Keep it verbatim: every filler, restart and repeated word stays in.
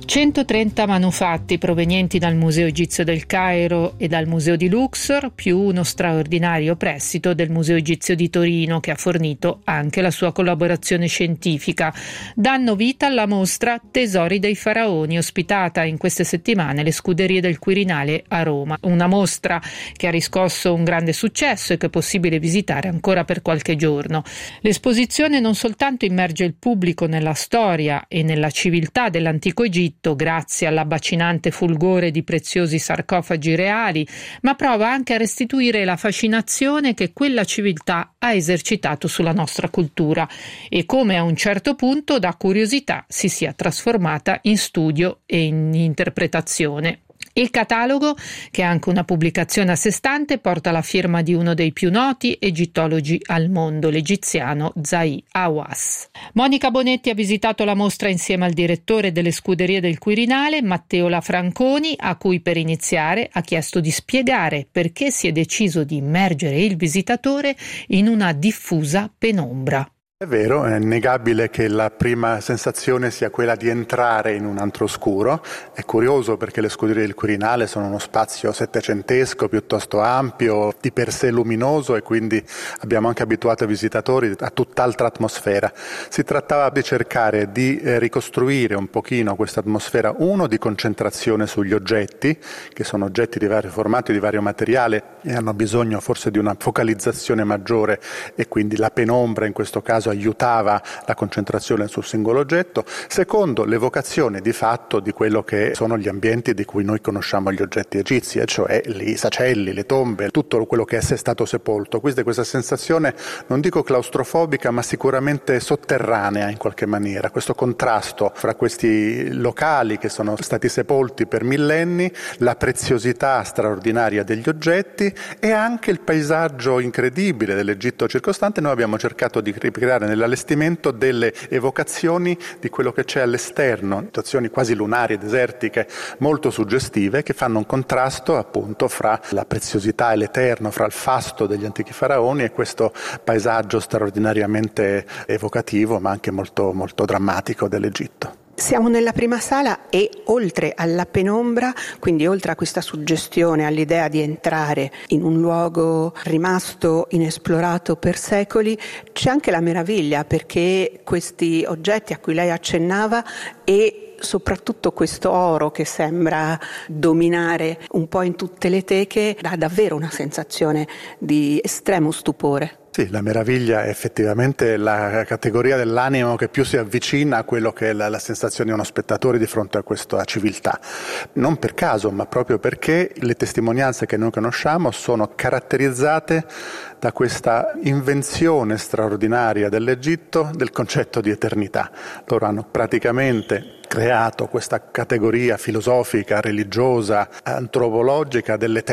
centotrenta manufatti provenienti dal Museo Egizio del Cairo e dal Museo di Luxor, più uno straordinario prestito del Museo Egizio di Torino, che ha fornito anche la sua collaborazione scientifica, danno vita alla mostra Tesori dei Faraoni, ospitata in queste settimane alle Scuderie del Quirinale a Roma. Una mostra che ha riscosso un grande successo e che è possibile visitare ancora per qualche giorno. L'esposizione non soltanto immerge il pubblico nella storia e nella civiltà dell'antico Egitto, grazie all'abbacinante fulgore di preziosi sarcofagi reali, ma prova anche a restituire la fascinazione che quella civiltà ha esercitato sulla nostra cultura e come a un certo punto da curiosità si sia trasformata in studio e in interpretazione. Il catalogo, che è anche una pubblicazione a sé stante, porta la firma di uno dei più noti egittologi al mondo, l'egiziano Zahi Hawass. Monica Bonetti ha visitato la mostra insieme al direttore delle Scuderie del Quirinale, Matteo Lafranconi, a cui per iniziare ha chiesto di spiegare perché si è deciso di immergere il visitatore in una diffusa penombra. È vero, è innegabile che la prima sensazione sia quella di entrare in un antro oscuro. È curioso perché le Scuderie del Quirinale sono uno spazio settecentesco, piuttosto ampio, di per sé luminoso, e quindi abbiamo anche abituato i visitatori a tutt'altra atmosfera. Si trattava di cercare di eh, ricostruire un pochino questa atmosfera, uno, di concentrazione sugli oggetti, che sono oggetti di vario formato, di vario materiale, e hanno bisogno forse di una focalizzazione maggiore, e quindi la penombra in questo caso aiutava la concentrazione sul singolo oggetto. Secondo, l'evocazione di fatto di quello che sono gli ambienti di cui noi conosciamo gli oggetti egizi, e cioè i sacelli, le tombe, tutto quello che è stato sepolto. Quindi questa sensazione, non dico claustrofobica, ma sicuramente sotterranea in qualche maniera, questo contrasto fra questi locali che sono stati sepolti per millenni, la preziosità straordinaria degli oggetti e anche il paesaggio incredibile dell'Egitto circostante. Noi abbiamo cercato di ricreare nell'allestimento delle evocazioni di quello che c'è all'esterno, situazioni quasi lunari e desertiche molto suggestive, che fanno un contrasto appunto fra la preziosità e l'eterno, fra il fasto degli antichi faraoni e questo paesaggio straordinariamente evocativo ma anche molto, molto drammatico dell'Egitto. Siamo nella prima sala e oltre alla penombra, quindi oltre a questa suggestione, all'idea di entrare in un luogo rimasto inesplorato per secoli, c'è anche la meraviglia, perché questi oggetti a cui lei accennava e soprattutto questo oro che sembra dominare un po' in tutte le teche dà davvero una sensazione di estremo stupore. Sì, la meraviglia è effettivamente la categoria dell'animo che più si avvicina a quello che è la, la sensazione di uno spettatore di fronte a questa civiltà. Non per caso, ma proprio perché le testimonianze che noi conosciamo sono caratterizzate da questa invenzione straordinaria dell'Egitto del concetto di eternità. Loro hanno praticamente creato questa categoria filosofica, religiosa, antropologica dell'eterno.